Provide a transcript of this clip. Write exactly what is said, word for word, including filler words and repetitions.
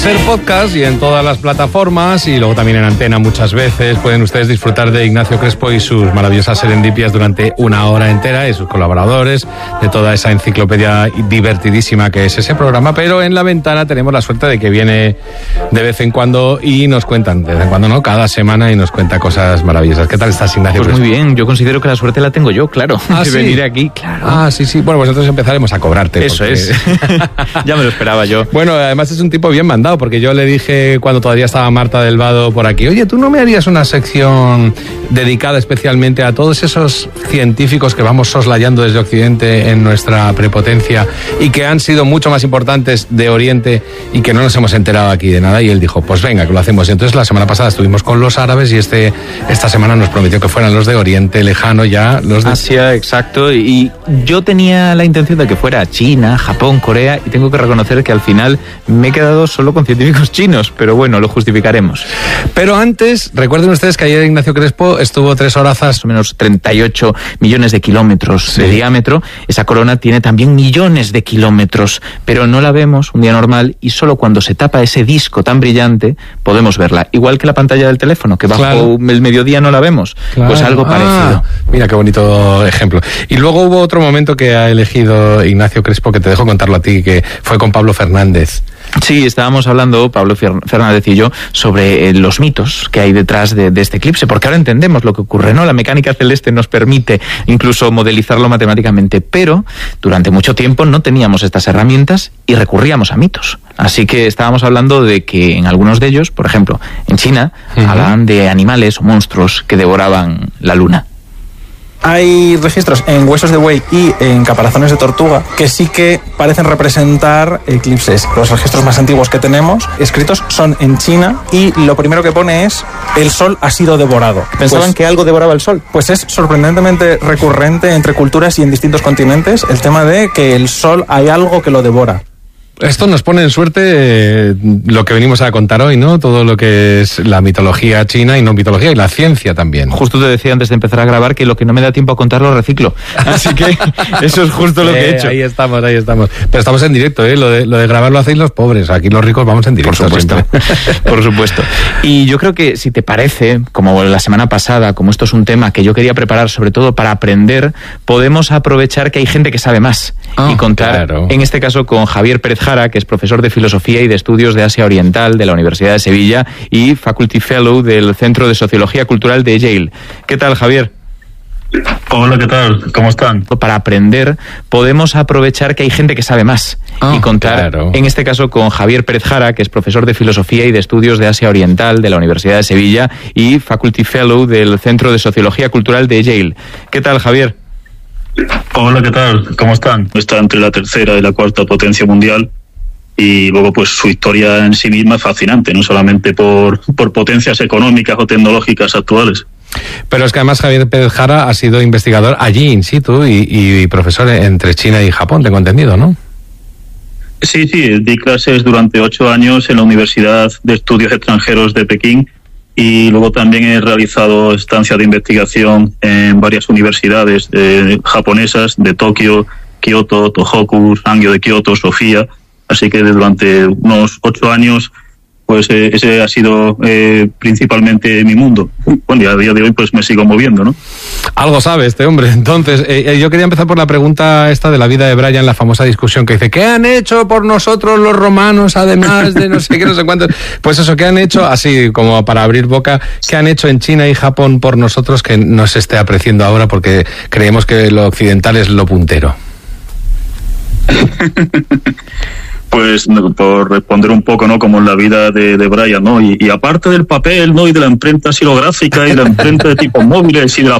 Ser podcast y en todas las plataformas y luego también en Antena muchas veces pueden ustedes disfrutar de Ignacio Crespo y sus maravillosas serendipias durante una hora entera y sus colaboradores, de toda esa enciclopedia divertidísima que es ese programa, pero en La Ventana tenemos la suerte de que viene de vez en cuando y nos cuentan, de vez en cuando no, cada semana y nos cuenta cosas maravillosas. ¿Qué tal estás, Ignacio Pues Crespo? muy bien, yo considero que la suerte la tengo yo, claro, ¿Ah, de sí? venir aquí, claro. Ah, sí, sí, bueno, pues entonces empezaremos a cobrarte. Eso porque... es, ya me lo esperaba yo. Bueno, además es un tipo bien mandado, porque yo le dije cuando todavía estaba Marta del Vado por aquí, oye, ¿tú no me harías una sección dedicada especialmente a todos esos científicos que vamos soslayando desde Occidente en nuestra prepotencia y que han sido mucho más importantes de Oriente y que no nos hemos enterado aquí de nada? Y él dijo, pues venga, que lo hacemos. Y entonces la semana pasada estuvimos con los árabes y este esta semana nos prometió que fueran los de Oriente Lejano ya, los de... Asia, exacto, y yo tenía la intención de que fuera China, Japón, Corea, y tengo que reconocer que al final me he quedado solo con científicos chinos, pero bueno, lo justificaremos. Pero antes, recuerden ustedes que ayer Ignacio Crespo estuvo tres horazas, Más o menos treinta y ocho millones de kilómetros sí. de diámetro. Esa corona tiene también millones de kilómetros, pero no la vemos un día normal y solo cuando se tapa ese disco tan brillante podemos verla. Igual que la pantalla del teléfono, que bajo claro. el mediodía no la vemos. Claro. Pues algo parecido. Ah, mira qué bonito ejemplo. Y luego hubo otro momento que ha elegido Ignacio Crespo, que te dejo contarlo a ti, que fue con Pablo Fernández. Sí, estábamos hablando, Pablo Fernández y yo, sobre eh, los mitos que hay detrás de, de este eclipse, porque ahora entendemos lo que ocurre, ¿no? La mecánica celeste nos permite incluso modelizarlo matemáticamente, pero durante mucho tiempo no teníamos estas herramientas y recurríamos a mitos. Así que estábamos hablando de que en algunos de ellos, por ejemplo, en China, uh-huh. hablaban de animales o monstruos que devoraban la luna. Hay registros en huesos de buey y en caparazones de tortuga que sí que parecen representar eclipses. Los registros más antiguos que tenemos escritos son en China y lo primero que pone es el sol ha sido devorado. ¿Pensaban pues, que algo devoraba el sol? Pues es sorprendentemente recurrente entre culturas y en distintos continentes el tema de que el sol hay algo que lo devora. Esto nos pone en suerte eh, lo que venimos a contar hoy, ¿no? Todo lo que es la mitología china y no mitología, y la ciencia también. Justo te decía antes de empezar a grabar que lo que no me da tiempo a contar lo reciclo. Así que eso es justo lo que he hecho. Eh, ahí estamos, ahí estamos. Pero estamos en directo, ¿eh? Lo de, lo de grabar lo hacéis los pobres. Aquí los ricos vamos en directo. Por supuesto. Por supuesto. Y yo creo que si te parece, como la semana pasada, como esto es un tema que yo quería preparar sobre todo para aprender, podemos aprovechar que hay gente que sabe más. Oh, y contar, claro. en este caso, con Javier Pérez Jara, que es profesor de Filosofía y de Estudios de Asia Oriental de la Universidad de Sevilla y Faculty Fellow del Centro de Sociología Cultural de Yale. ¿Qué tal, Javier? Hola, ¿qué tal? ¿Cómo están? Para aprender podemos aprovechar que hay gente que sabe más oh, y contar, claro. en este caso, con Javier Pérez Jara, que es profesor de Filosofía y de Estudios de Asia Oriental de la Universidad de Sevilla y Faculty Fellow del Centro de Sociología Cultural de Yale. ¿Qué tal, Javier? Hola, ¿qué tal? ¿Cómo están? Está entre la tercera y la cuarta potencia mundial y luego pues su historia en sí misma es fascinante, no solamente por, por potencias económicas o tecnológicas actuales. Pero es que además Javier Pérez Jara ha sido investigador allí in situ y, y profesor entre China y Japón, tengo entendido, ¿no? Sí, sí, di clases durante ocho años en la Universidad de Estudios Extranjeros de Pekín y luego también he realizado estancias de investigación en varias universidades eh, japonesas de Tokio, Kioto, Tohoku, Sangyo de Kioto, Sofía. Así que durante unos ocho años, pues eh, ese ha sido eh, principalmente mi mundo. Bueno, y a día de hoy pues me sigo moviendo, ¿no? Algo sabe este hombre. Entonces, eh, yo quería empezar por la pregunta esta de la vida de Brian, la famosa discusión que dice, ¿qué han hecho por nosotros los romanos, además de no sé qué, no sé cuántos? Pues eso, ¿qué han hecho? Así como para abrir boca, ¿qué han hecho en China y Japón por nosotros que no se esté apreciando ahora porque creemos que lo occidental es lo puntero? Pues por responder un poco, ¿no? Como en la vida de, de Brian, ¿no? Y, y aparte del papel, ¿no? Y de la imprenta xilográfica y de la imprenta de tipos móviles y de la